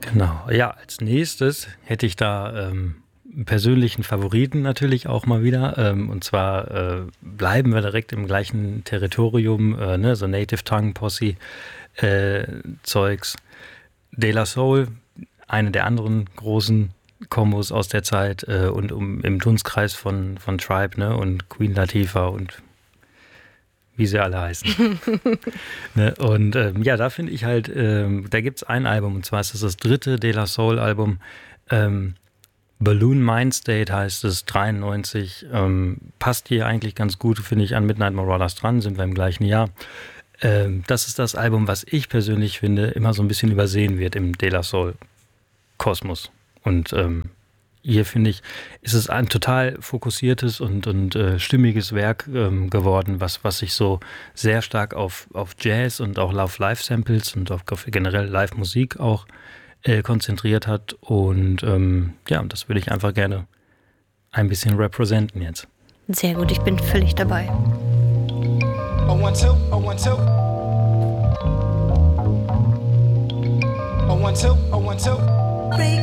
Genau. Ja, als nächstes hätte ich da einen persönlichen Favoriten natürlich auch mal wieder. Und zwar bleiben wir direkt im gleichen Territorium, ne, so Native Tongue Posse Zeugs. De La Soul, eine der anderen großen Kombos aus der Zeit und im Dunstkreis von Tribe, ne, und Queen Latifah und wie sie alle heißen. Ne? Und ja, da finde ich halt, da gibt es ein Album, und zwar ist es das dritte De La Soul Album. Balloon Mind State heißt es, 93. Passt hier eigentlich ganz gut, finde ich, an Midnight Marauders dran, sind wir im gleichen Jahr. Das ist das Album, was ich persönlich finde, immer so ein bisschen übersehen wird im De La Soul Kosmos. Und hier finde ich, ist es ein total fokussiertes und stimmiges Werk geworden, was sich so sehr stark auf Jazz und auch auf Live-Samples und auf generell Live-Musik auch konzentriert hat. Und ja, das würde ich einfach gerne ein bisschen representen jetzt. Sehr gut, ich bin völlig dabei. Oh, 1, 2, oh, 1, 2. Oh, 1, 2, oh, 1, 2.